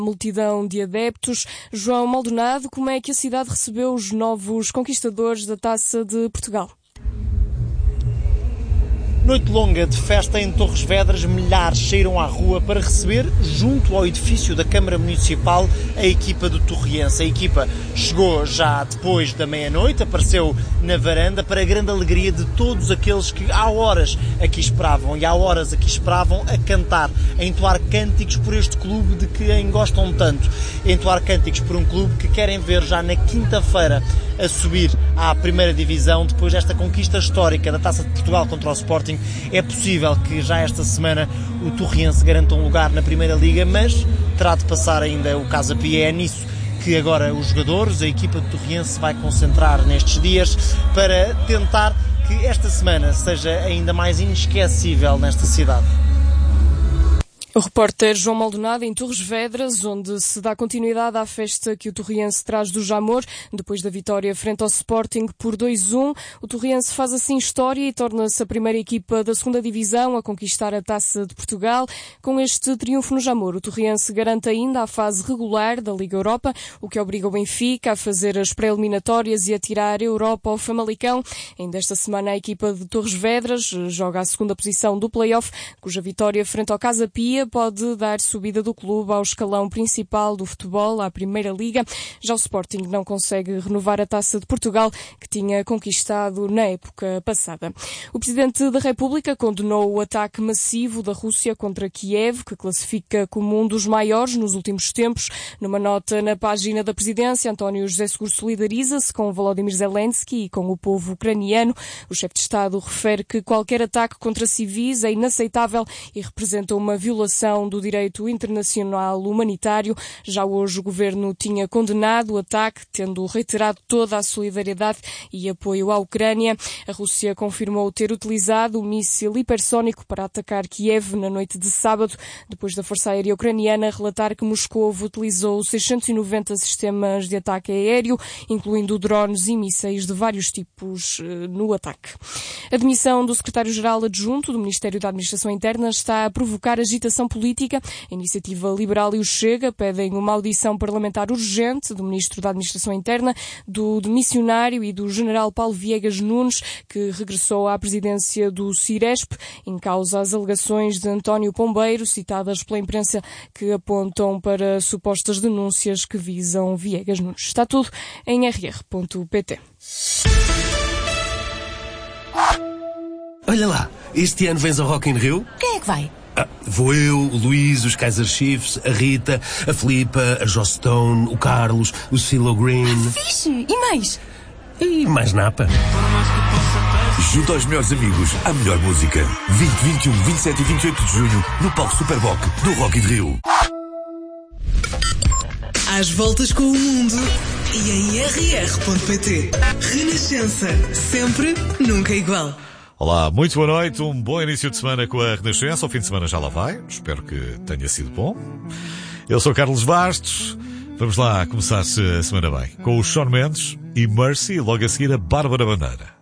Multidão de adeptos. João Maldonado, como é que a cidade recebeu os novos conquistadores da Taça de Portugal? Noite longa de festa em Torres Vedras, milhares saíram à rua para receber, junto ao edifício da Câmara Municipal, a equipa do Torriense. A equipa chegou já depois da meia-noite, apareceu na varanda para a grande alegria de todos aqueles que há horas aqui esperavam a cantar, a entoar cânticos por este clube de quem gostam tanto, a entoar cânticos por um clube que querem ver já na quinta-feira a subir à primeira divisão depois desta conquista histórica da Taça de Portugal contra o Sporting. É possível que já esta semana o Torriense garanta um lugar na Primeira Liga, mas terá de passar ainda o Casa Pia. É nisso que agora os jogadores, a equipa do Torriense vai concentrar nestes dias para tentar que esta semana seja ainda mais inesquecível nesta cidade. O repórter João Maldonado em Torres Vedras, onde se dá continuidade à festa que o Torriense traz do Jamor, depois da vitória frente ao Sporting por 2-1. O Torriense faz assim história e torna-se a primeira equipa da segunda divisão a conquistar a Taça de Portugal. Com este triunfo no Jamor, o Torriense garante ainda a fase regular da Liga Europa, o que obriga o Benfica a fazer as pré-eliminatórias e a tirar a Europa ao Famalicão. Ainda esta semana a equipa de Torres Vedras joga a segunda posição do play-off, cuja vitória frente ao Casa Pia pode dar subida do clube ao escalão principal do futebol, à Primeira Liga. Já o Sporting não consegue renovar a Taça de Portugal, que tinha conquistado na época passada. O Presidente da República condenou o ataque massivo da Rússia contra Kiev, que classifica como um dos maiores nos últimos tempos. Numa nota na página da Presidência, António José Seguro solidariza-se com Volodymyr Zelensky e com o povo ucraniano. O chefe de Estado refere que qualquer ataque contra civis é inaceitável e representa uma violação do direito internacional humanitário. Já hoje o governo tinha condenado o ataque, tendo reiterado toda a solidariedade e apoio à Ucrânia. A Rússia confirmou ter utilizado o míssil hipersónico para atacar Kiev na noite de sábado, depois da Força Aérea Ucraniana relatar que Moscou utilizou 690 sistemas de ataque aéreo, incluindo drones e mísseis de vários tipos no ataque. A demissão do secretário-geral adjunto do Ministério da Administração Interna está a provocar agitação política. A Iniciativa Liberal e o Chega pedem uma audição parlamentar urgente do Ministro da Administração Interna, do missionário e do General Paulo Viegas Nunes, que regressou à presidência do Ciresp, em causa as alegações de António Pombeiro, citadas pela imprensa, que apontam para supostas denúncias que visam Viegas Nunes. Está tudo em rr.pt. Olha lá, este ano vens ao Rock in Rio? Quem é que vai? Vou eu, o Luís, os Kaiser Chiefs, a Rita, a Filipa, a Joss Stone, o Carlos, o Silo Green... Fixe! E mais? E mais napa. Junto aos melhores amigos, à melhor música. 20, 21, 27 e 28 de junho, no palco Superboc do Rock in Rio. Às voltas com o mundo e em rr.pt. Renascença. Sempre, nunca igual. Olá, muito boa noite, um bom início de semana com a Renascença. O fim de semana já lá vai, espero que tenha sido bom. Eu sou Carlos Bastos, vamos lá começar a semana bem, com o Shawn Mendes e Mercy, logo a seguir a Bárbara Bandeira.